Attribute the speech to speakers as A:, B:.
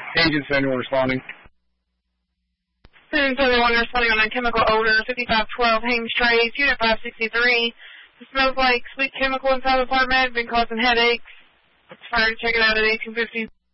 A: Agent 71 responding.
B: Agent 71 responding on a chemical odor, 5512 Hames Trace, Unit 563. It smells like sweet chemical inside the apartment, been causing headaches. Fire to check it out at 1850.